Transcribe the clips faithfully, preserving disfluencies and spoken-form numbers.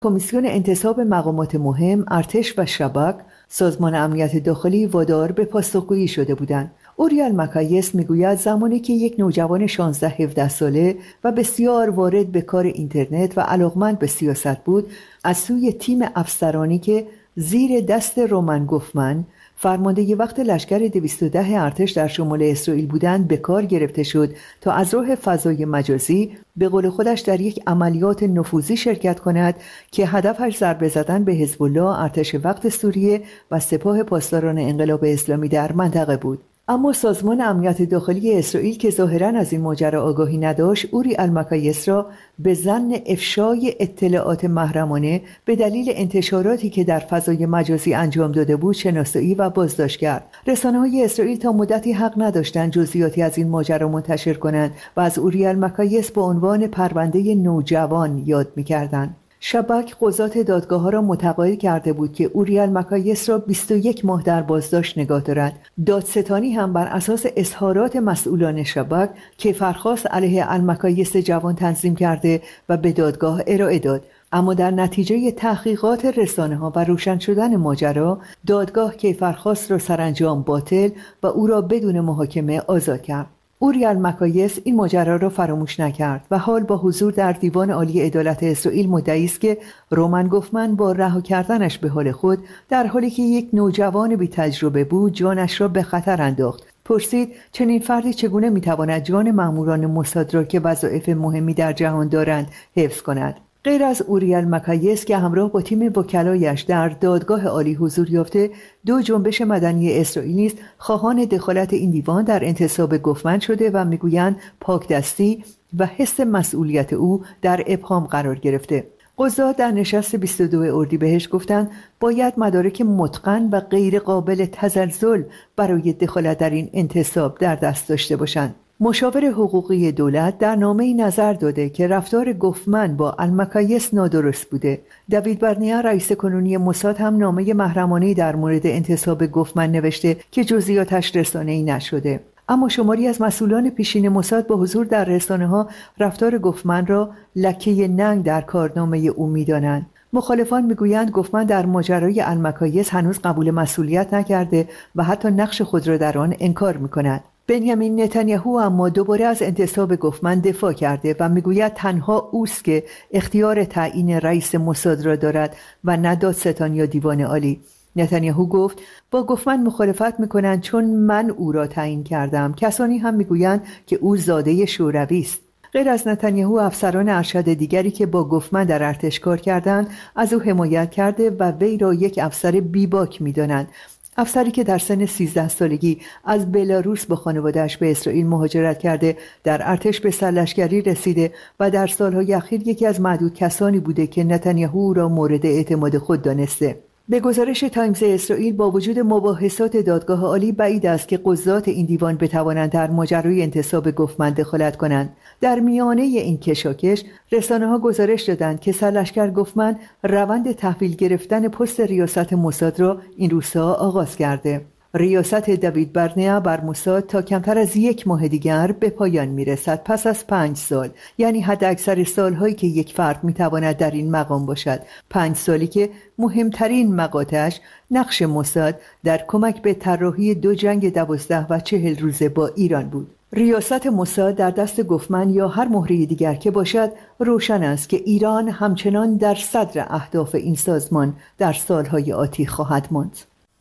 کمیسیون انتصاب مقامات مهم، ارتش و شباک، سازمان امنیت داخلی وادار به پاسخگویی شده بودند. اوریال مکایس میگوید زمانی که یک نوجوان شانزده هفده ساله و بسیار وارد به کار اینترنت و علاقمند به سیاست بود، از سوی تیم افسرانی که زیر دست رومن گوفمن فرمانده وقت لشکر دویست و ده ارتش در شمال اسرائیل بودند به کار گرفته شد تا از راه فضای مجازی به قول خودش در یک عملیات نفوذی شرکت کند که هدفش ضربه زدن به حزب الله، ارتش وقت سوریه و سپاه پاسداران انقلاب اسلامی در منطقه بود. اما سازمان امنیت داخلی اسرائیل که ظاهراً از این ماجرا آگاهی نداشت، اوری المکایس را به ظن افشای اطلاعات محرمانه به دلیل انتشاراتی که در فضای مجازی انجام داده بود شناسایی و بازداشت کرد. رسانه‌های اسرائیل تا مدتی حق نداشتند جزئیاتی از این ماجرا منتشر کنند و از اوری المکایس به عنوان پرونده نوجوان یاد می‌کردند. شباک قضات دادگاه ها را متقاعد کرده بود که اوری المکایس را بیست و یک ماه در بازداشت نگاه دارد. دادستانی هم بر اساس اظهارات مسئولان شباک کیفرخواست علیه المکایس جوان تنظیم کرده و به دادگاه ارائه داد. اما در نتیجه تحقیقات رسانه ها و روشن شدن ماجرا، دادگاه کیفرخواست را سرانجام باطل و او را بدون محاکمه آزاد کرد. اوری المکایس این ماجرا را فراموش نکرد و حال با حضور در دیوان عالی عدالت اسرائیل مدعی است که رومن گوفمن با رها کردنش به حال خود در حالی که یک نوجوان بی تجربه بود جانش را به خطر انداخت. پرسید چنین فردی چگونه میتواند جان ماموران موساد را که وظایف مهمی در جهان دارند حفظ کند؟ غیر از اوری المکایس که همراه با تیم وکلایش در دادگاه عالی حضور یافته، دو جنبش مدنی اسرائیل نیز خواهان دخالت این دیوان در انتصاب گوفمن شده و میگویند پاکدستی و حس مسئولیت او در ابهام قرار گرفته. قضات در نشست بیست و دو اردیبهشت گفتند باید مدارک متقن و غیر قابل تزلزل برای دخالت در این انتصاب در دست داشته باشند. مشاور حقوقی دولت در نامه‌ای نظر داده که رفتار گوفمن با المکایس نادرست بوده. دیوید برنیا رئیس کنونی موساد هم نامه محرمانه‌ای در مورد انتصاب گوفمن نوشته که جزئیاتش رسانه‌ای نشده. اما شماری از مسئولان پیشین موساد با حضور در رسانه‌ها رفتار گوفمن را لکه ننگ در کارنامه او می‌دانند. مخالفان میگویند گوفمن در ماجرای المکایس هنوز قبول مسئولیت نکرده و حتی نقش خود را در آن انکار می‌کند. بنیامین نتانیاهو اما دوباره از انتصاب گوفمن دفاع کرده و میگوید تنها اوست که اختیار تعیین رئیس موساد را دارد و نه دادستان یا دیوان عالی. نتانیاهو گفت با گوفمن مخالفت میکنند چون من او را تعیین کردم. کسانی هم میگویند که او زاده شوروی است. غیر از نتانیاهو، افسران ارشد دیگری که با گوفمن در ارتش کار کردند از او حمایت کرده و وی را یک افسر بیباک میدانند. افسری که در سن سیزده سالگی از بلاروس با خانواده‌اش به اسرائیل مهاجرت کرده، در ارتش به سرلشکری رسیده و در سالهای اخیر یکی از معدود کسانی بوده که نتانیاهو را مورد اعتماد خود دانسته. به گزارش تایمز اسرائیل با وجود مباحثات دادگاه عالی بعید است که قضات این دیوان بتوانند در ماجرای انتصاب گوفمن دخالت کنند. در میانه این کشاکش رسانه‌ها گزارش دادند که سرلشکر گوفمن روند تحویل گرفتن پست ریاست موساد را این روزها آغاز کرده. ریاست دیوید برنیا بر موساد تا کمتر از یک ماه دیگر به پایان میرسد پس از پنج سال، یعنی حد اکثر سالهایی که یک فرد میتواند در این مقام باشد. پنج سالی که مهمترین مقاطعش نقش موساد در کمک به طراحی دو جنگ دوازده و چهل روزه با ایران بود. ریاست موساد در دست گوفمن یا هر مهره دیگر که باشد، روشن است که ایران همچنان در صدر اهداف این سازمان در سالهای آتی خواهد ماند.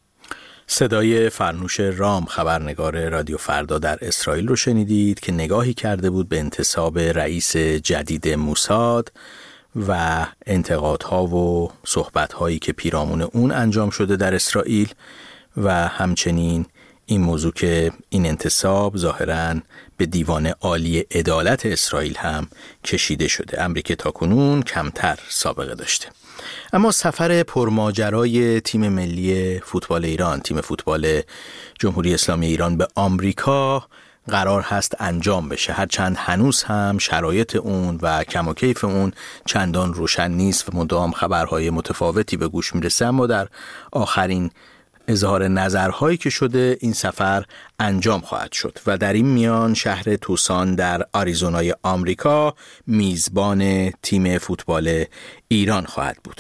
صدای فرنوش رام، خبرنگار رادیو فردا در اسرائیل رو شنیدید که نگاهی کرده بود به انتصاب رئیس جدید موساد و انتقادها و صحبتهایی که پیرامون اون انجام شده در اسرائیل و همچنین این موضوع که این انتصاب ظاهراً به دیوان عالی عدالت اسرائیل هم کشیده شده، امری که تاکنون کمتر سابقه داشته. اما سفر پرماجرای تیم ملی فوتبال ایران، تیم فوتبال جمهوری اسلامی ایران به آمریکا قرار هست انجام بشه، هرچند هنوز هم شرایط اون و کم و کیف اون چندان روشن نیست و مدام خبرهای متفاوتی به گوش میرسه. اما در آخرین اظهار نظرهایی که شده این سفر انجام خواهد شد و در این میان شهر توسان در آریزونای آمریکا میزبان تیم فوتبال ایران خواهد بود.